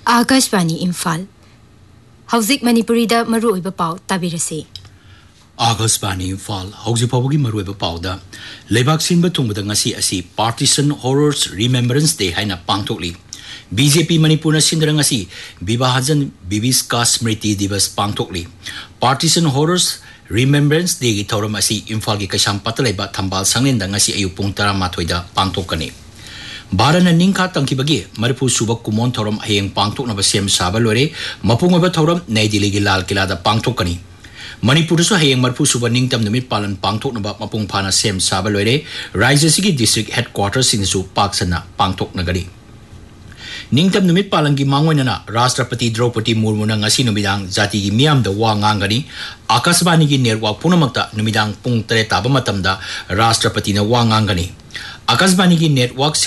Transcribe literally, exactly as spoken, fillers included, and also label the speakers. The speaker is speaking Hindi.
Speaker 1: आकाशवाणी इम्फाल हौजिक मणिपुरीदा मरुओइबा पाउ ताबिरसे
Speaker 2: आकाशवाणी इम्फाल हौजिक फाउबगी मरुओइबा पाउदा लेबाक सिनबा थुंगबदा ngasi asi Partisan Horrors Remembrance Day haina pangthokli BJP Manipur सिंदर ngasi Bibahajan Bibiska Smriti Divas pangthokli Partisan Horrors Remembrance Day gi thoram asi Imphal gi Kaisham patalaiba thambal sanglenda ngasi ayu pung taramathoy da pangthokani Barana Ninka Tankibagi, Maripu Suba Kumon Thorum Hayang Pangtok Navasem Sabalore, Mapungaba Thorum, Naidiligi Lal Kilada Pangtokani. Manipuraso Hayang Marpu Suba Ningtam Numi Palan Pangtok Naba Mapung Pana Sem Sabalore, Raizasigi District Headquarters in Su Paksana, Pangtok Nagari. Ningtam Numi Palangi Mangwanana, Rastrapati Draupati Murmuna Ngasi Numidang, Zati Miam the Wangangani, Akasbanigi Nerwa Punamata, Numidang Pung Tere Tabamatamda, Rastrapati na Wangangani. Akasbanigi Network